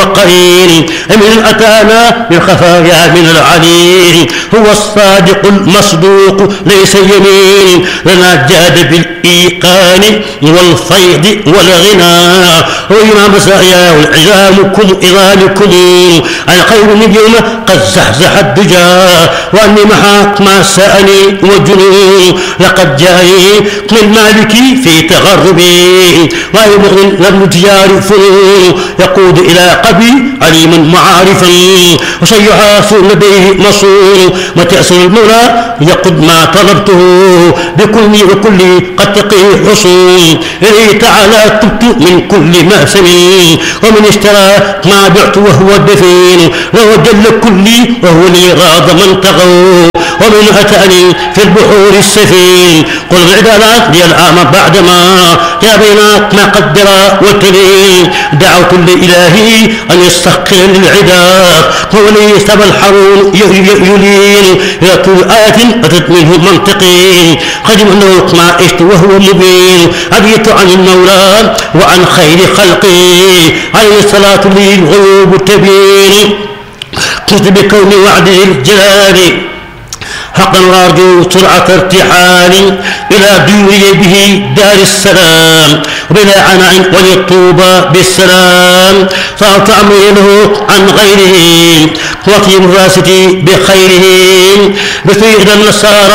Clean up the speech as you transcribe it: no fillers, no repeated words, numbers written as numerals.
وقرين من أتانا بالخفايا من العليل هو الصادق المصدوق ليس يمين لنا جاد بالإيقان والفيض والغنى وإمام مساياه العظام عظامكم الخير نجوم قد زحزح الدجى وأني محاك ما سأني وجنون لقد جاءني من مالكي في تغربي ويبغض لم تجار فنون يقود إلى قبي عليما معارفا وسيحاسب لديه مصون وتأسر المولى يقد ما طلبته بكلي وكلي قد تقي حصون إليه تعالى تبت من كل مأسم ومن اشترى ما بعت وهو الدفين له جل كلي وهو لي غاض من طغوا ومن أتاني في البحور السفين قل العدالات لي العام بعدما يا بينات ما قدر والتبين دعوت لإلهي أن يستحقر للعداء هو لي سبى الحرون يلين إلى طول آية أتت منه منطقي قدم أنه ما عشت وهو مبين أبيت عن المولى وعن خير خلقي عليه الصلاة لي الغيوب تبين قلت بكون وعد الجلال حقا وارجو سرعة ارتحالي إلى دوري به دار السلام وبلا عناء وللطوبى بالسلام صارت أمري له عن غيره وفي مراستي بخيره بسيد النصارى